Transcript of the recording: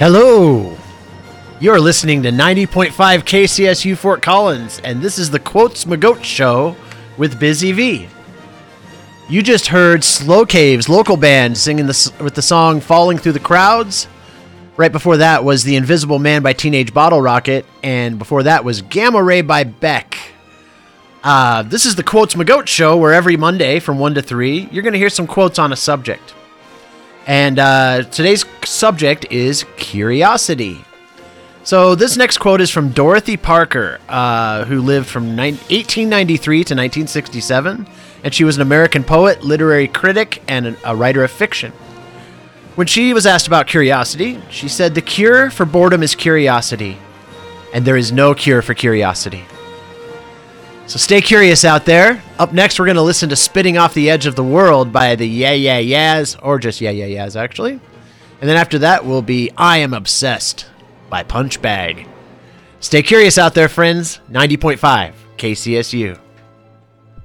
Hello! You're listening to 90.5 KCSU Fort Collins, and this is the Quotes Magoat Show with Busy V. You just heard Slow Caves local band singing with the song Falling Through the Crowds. Right before that was The Invisible Man by Teenage Bottle Rocket, and before that was Gamma Ray by Beck. This is the Quotes Magoat Show, where every Monday from 1 to 3, you're going to hear some quotes on a subject. And today's subject is curiosity. So this next quote is from Dorothy Parker, who lived from 1893 to 1967, and she was an American poet, literary critic, and a writer of fiction. When she was asked about curiosity, she said, "The cure for boredom is curiosity, and there is no cure for curiosity." So stay curious out there. Up next, we're going to listen to Spitting Off the Edge of the World by the Yeah Yeah Yeahs, or just Yeah Yeah Yeahs, actually. And then after that will be I Am Obsessed by Punchbag. Stay curious out there, friends. 90.5 KCSU.